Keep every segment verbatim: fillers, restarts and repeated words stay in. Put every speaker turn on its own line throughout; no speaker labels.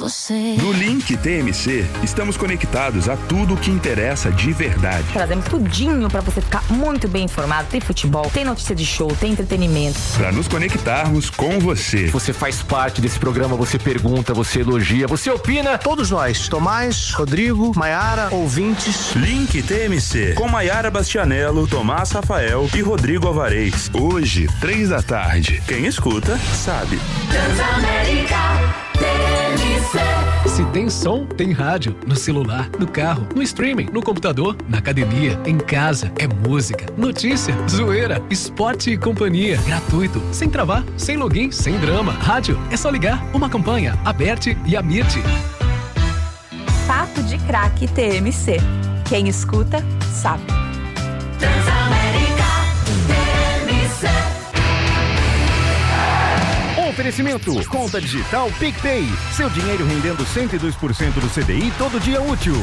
você.
No Link T M C, estamos conectados a tudo o que interessa de verdade.
Trazemos tudinho pra você ficar muito bem informado. Tem futebol, tem notícia de show, tem entretenimento.
Pra nos conectarmos com você.
Você faz parte desse programa, você pergunta, você elogia, você opina.
Todos nós, Tomás, Rodrigo, Maiara, ouvintes.
Link T M C, com Maiara Bastianello, Tomás Rafael e Rodrigo Alvarez. Hoje, três da tarde. Quem escuta, sabe.
Transamérica T M C.
Se tem som, tem rádio. No celular, no carro, no streaming, no computador, na academia, em casa. É música, notícia, zoeira, esporte e companhia. Gratuito, sem travar, sem login, sem drama. Rádio, é só ligar. Uma campanha, Aberte e Amite.
Papo de Craque T M C. Quem escuta, sabe.
Transamérica T M C.
Oferecimento, conta digital PicPay. Seu dinheiro rendendo cento e dois por cento do C D I todo dia útil.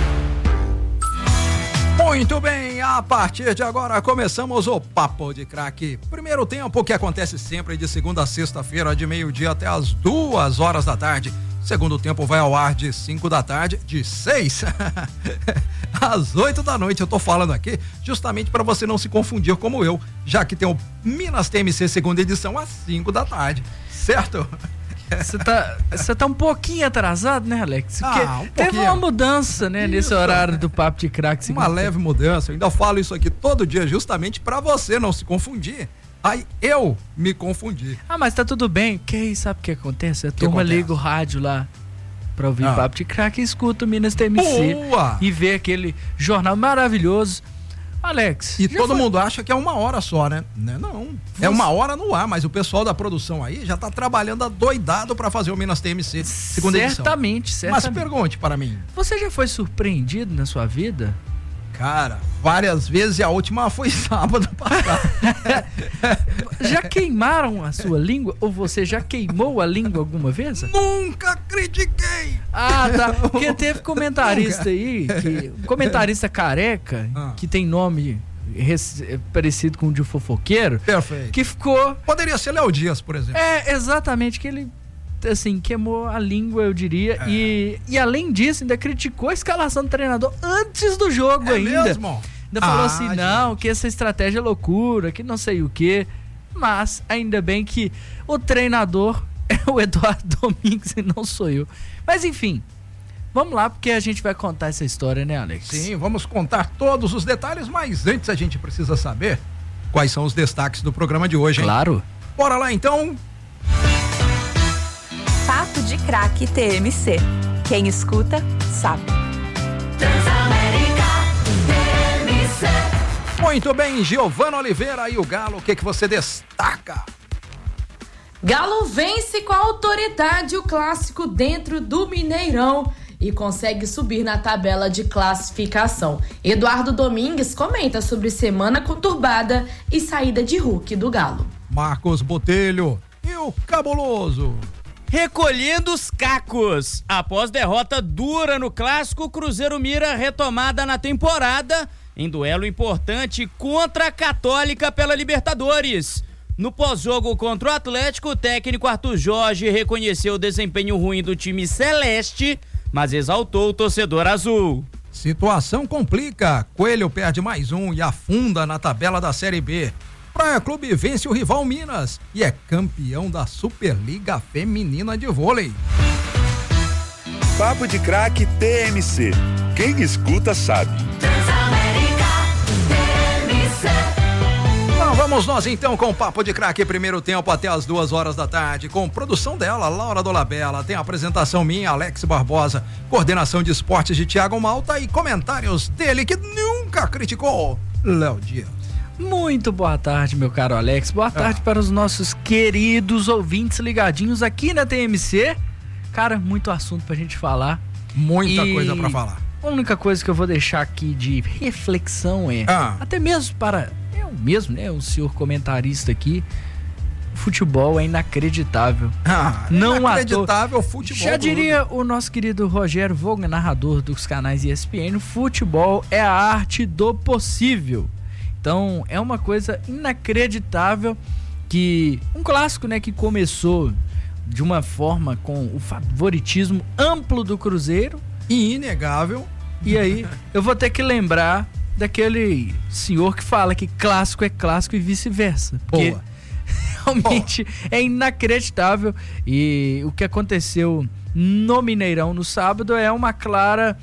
Muito bem, a partir de agora começamos o Papo de Craque. Primeiro tempo que acontece sempre de segunda a sexta-feira, de meio-dia até as duas horas da tarde. Segundo tempo vai ao ar de cinco da tarde, de seis às oito da noite. Eu tô falando aqui justamente para você não se confundir como eu, já que tem o Minas T M C segunda edição às cinco da tarde, certo?
Você tá, você tá um pouquinho atrasado, né, Alex? Porque
Ah, um
teve
pouquinho.
uma mudança, né, nesse
Isso.
horário do Papo de Craque.
Uma leve mudança, eu ainda falo isso aqui todo dia justamente para você não se confundir. Aí eu me confundi.
Ah, mas tá tudo bem. Que aí, sabe o que acontece? A turma
acontece?
liga o rádio lá pra ouvir
Ah.
Papo de Craque e escuta o Minas T M C.
Boa!
E vê aquele jornal maravilhoso. Alex.
E
já
todo
foi-
mundo acha que é uma hora só, né? Não, não. É uma hora no ar, mas o pessoal da produção aí já tá trabalhando adoidado pra fazer o Minas T M C segunda edição.
Certamente, certamente.
Mas pergunte para mim.
Você já foi surpreendido na sua vida?
Cara, várias vezes e a última foi sábado passado.
Já queimaram a sua língua? Ou você já queimou a língua alguma vez?
Nunca critiquei!
Ah, tá. Porque teve comentarista
Nunca.
aí, que, um comentarista careca,
Ah.
que tem nome res- parecido com o de um fofoqueiro,
Perfeito.
que ficou...
Poderia ser Léo Dias, por exemplo.
É, exatamente, que ele, assim, queimou a língua, eu diria,
É.
e, e além disso, ainda criticou a escalação do treinador antes do jogo
É
ainda.
mesmo?
Ainda falou
Ah,
assim,
gente.
não, que essa estratégia é loucura, que não sei o quê. Mas, ainda bem que o treinador é o Eduardo Domingues e não sou eu. Mas, enfim, vamos lá, porque a gente vai contar essa história, né, Alex?
Sim, vamos contar todos os detalhes, mas antes a gente precisa saber quais são os destaques do programa de hoje, hein?
Claro.
Bora lá, então.
Papo de Craque T M C. Quem escuta, sabe.
Transamérica T M C.
Muito bem, Giovana Oliveira e o Galo, o que que você destaca?
Galo vence com autoridade o clássico dentro do Mineirão e consegue subir na tabela de classificação. Eduardo Domingues comenta sobre semana conturbada e saída de Hulk do Galo.
Marcos Botelho e o Cabuloso.
Recolhendo os cacos. Após derrota dura no clássico, o Cruzeiro mira retomada na temporada em duelo importante contra a Católica pela Libertadores. No pós-jogo contra o Atlético, o técnico Arthur Jorge reconheceu o desempenho ruim do time celeste, mas exaltou o torcedor azul.
Situação complica. Coelho perde mais um e afunda na tabela da Série B. Praia Clube vence o rival Minas e é campeão da Superliga Feminina de Vôlei.
Papo de Craque T M C. Quem escuta sabe.
Transamérica T M C.
Então vamos nós então com o Papo de Craque, primeiro tempo até as duas horas da tarde, com produção dela, Laura Dolabella, tem a apresentação minha, Alex Barbosa, coordenação de esportes de Thiago Malta e comentários dele que nunca criticou, Léo Dias.
Muito boa tarde, meu caro Alex. Boa tarde
Ah.
para os nossos queridos ouvintes ligadinhos aqui na T M C. Cara, muito assunto pra gente falar.
Muita
E
coisa pra falar.
A única coisa que eu vou deixar aqui de reflexão é,
Ah.
até mesmo para eu mesmo, né, o senhor comentarista aqui, futebol é inacreditável.
Ah,
Não
inacreditável
à toa.
futebol.
Já
do-
diria o nosso querido Rogério Vogel, narrador dos canais E S P N, futebol é a arte do possível. Então, é uma coisa inacreditável que um clássico, né, que começou de uma forma com o favoritismo amplo do Cruzeiro.
E inegável.
E aí, eu vou ter que lembrar daquele senhor que fala que clássico é clássico e vice-versa. Porque
Boa.
realmente Boa. é inacreditável. E o que aconteceu no Mineirão no sábado é uma clara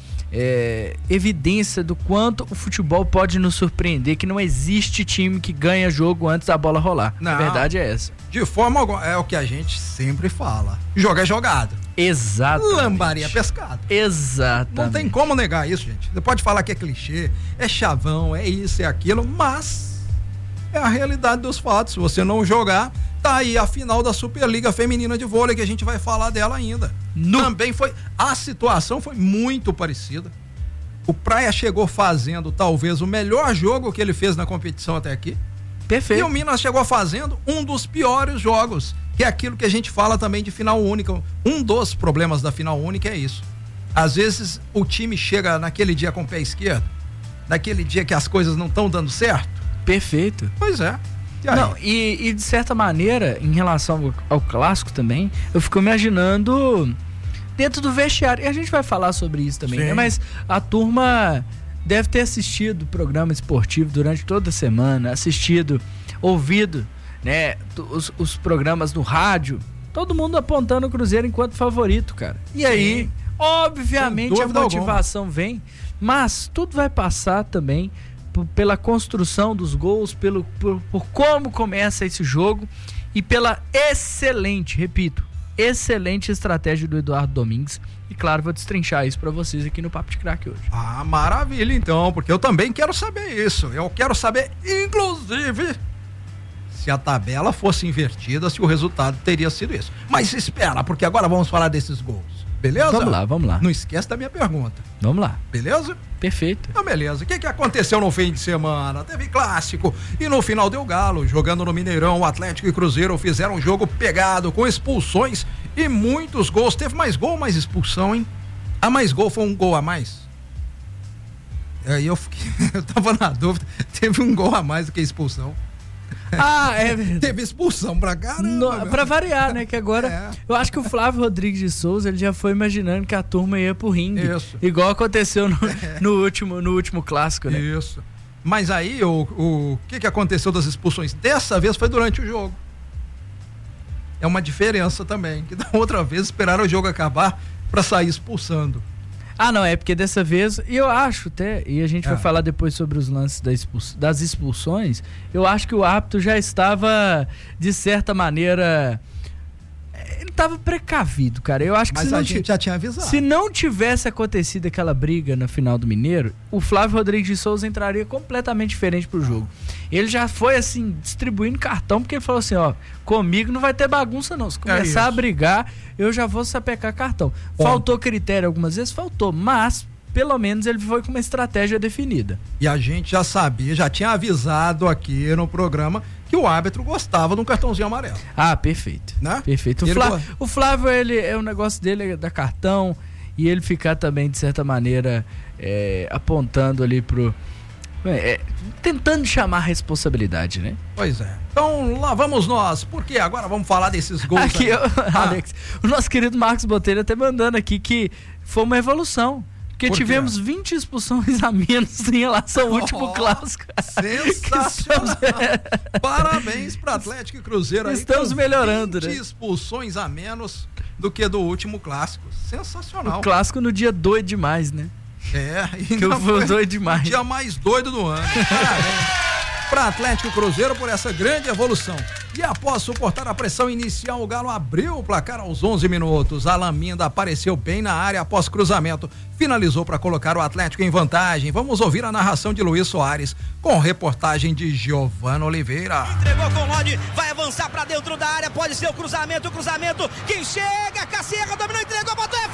é, evidência do quanto o futebol pode nos surpreender, que não existe time que ganha jogo antes da bola rolar.
Não,
a verdade é essa.
De forma alguma, é o que a gente sempre fala. Jogo é jogado.
Exato.
Lambaria é pescado.
Exatamente.
Não tem como negar isso, gente. Você pode falar que é clichê, é chavão, é isso, é aquilo, mas é a realidade dos fatos. Se você não jogar, tá aí a final da Superliga Feminina de Vôlei, que a gente vai falar dela ainda. No... Também foi, a situação foi muito parecida. O Praia chegou fazendo talvez o melhor jogo que ele fez na competição até aqui.
Perfeito.
E o Minas chegou fazendo um dos piores jogos, que é aquilo que a gente fala também de final única. Um dos problemas da final única é isso. Às vezes o time chega naquele dia com o pé esquerdo, naquele dia que as coisas não estão dando certo.
Perfeito.
Pois é.
E, não, e, e de certa maneira, em relação ao, ao clássico também, eu fico imaginando dentro do vestiário, e a gente vai falar sobre isso também, né? Mas a turma deve ter assistido o programa esportivo durante toda a semana, assistido, ouvido, né, os, os programas no rádio, todo mundo apontando o Cruzeiro enquanto favorito, cara. E aí, Sim. obviamente a motivação alguma. vem, mas tudo vai passar também por, pela construção dos gols, pelo, por, por como começa esse jogo e pela excelente, repito, excelente estratégia do Eduardo Domingues. E claro, vou destrinchar isso pra vocês aqui no Papo de Craque hoje.
Ah, maravilha então, porque eu também quero saber isso. Eu quero saber, inclusive, se a tabela fosse invertida, se o resultado teria sido isso. Mas espera, porque agora vamos falar desses gols. Beleza?
Vamos lá, vamos lá.
Não esquece da minha pergunta.
Vamos lá.
Beleza?
Perfeito.
Então, beleza. O que, que aconteceu no fim de semana? Teve clássico e no final deu Galo. Jogando no Mineirão, o Atlético e Cruzeiro fizeram um jogo pegado, com expulsões e muitos gols. Teve mais gol ou mais expulsão, hein? A mais gol foi um gol a mais? Aí eu fiquei, eu tava na dúvida. Teve um gol a mais do que expulsão.
Ah, é verdade.
Teve expulsão pra caramba.
No, pra variar, né? Que agora, é. eu acho que o Flávio Rodrigues de Souza, ele já foi imaginando que a turma ia pro ringue. Isso. Igual aconteceu no, é. no, último, no último clássico, né?
Isso. Mas aí, o, o que que aconteceu das expulsões? Dessa vez foi durante o jogo. É uma diferença também, que da outra vez esperaram o jogo acabar pra sair expulsando.
Ah, não, é porque dessa vez, e eu acho até, e a gente é. vai falar depois sobre os lances da expuls, das expulsões, eu acho que o árbitro já estava, de certa maneira, ele estava precavido, cara. Eu acho que
Mas
se não
a gente já tinha avisado.
Se não tivesse acontecido aquela briga na final do Mineiro, o Flávio Rodrigues de Souza entraria completamente diferente pro jogo. Ele já foi, assim, distribuindo cartão, porque ele falou assim, ó, comigo não vai ter bagunça não. Se começar é a brigar, eu já vou sapecar cartão. Bom. Faltou critério algumas vezes? Faltou, mas pelo menos ele foi com uma estratégia definida.
E a gente já sabia, já tinha avisado aqui no programa que o árbitro gostava de um cartãozinho amarelo.
Ah, perfeito. Né? Perfeito. O Flávio, o Flávio, ele é o negócio dele é dar cartão e ele ficar também, de certa maneira, é, apontando ali pro... É, tentando chamar a responsabilidade, né?
Pois é. Então lá vamos nós, porque agora vamos falar desses gols.
Aqui, eu, ah. Alex, o nosso querido Marcos Botelho até mandando aqui que foi uma evolução. Porque Por tivemos vinte expulsões a menos em relação ao oh, último clássico.
Sensacional! Parabéns para Atlético e Cruzeiro aí.
Estamos melhorando,
vinte
né?
expulsões a menos do que do último clássico. Sensacional.
O clássico no dia doido demais, né?
É,
que foi doido demais.
O dia mais doido do ano. Parabéns para Atlético e Cruzeiro por essa grande evolução. E após suportar a pressão inicial, o Galo abriu o placar aos onze minutos. Alan Minda apareceu bem na área após cruzamento. Finalizou para colocar o Atlético em vantagem. Vamos ouvir a narração de Luiz Soares com reportagem de Giovana Oliveira.
Entregou com o Lodi, vai avançar para dentro da área, pode ser o cruzamento, o cruzamento. Quem chega, Cacierra dominou, entregou, botou, é